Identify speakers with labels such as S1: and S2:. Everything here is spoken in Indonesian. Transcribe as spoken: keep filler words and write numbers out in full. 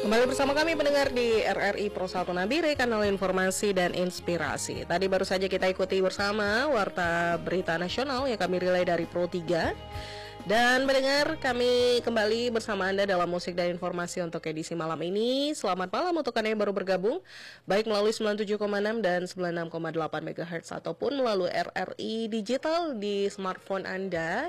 S1: Kembali bersama kami pendengar di R R I Pro satu Nabire, kanal informasi dan inspirasi. Tadi baru saja kita ikuti bersama Warta Berita Nasional yang kami relay dari Pro tiga. Dan mendengar kami kembali bersama Anda dalam musik dan informasi untuk edisi malam ini. Selamat malam untuk Anda yang baru bergabung, baik melalui sembilan puluh tujuh koma enam dan sembilan puluh enam koma delapan megahertz ataupun melalui R R I Digital di smartphone Anda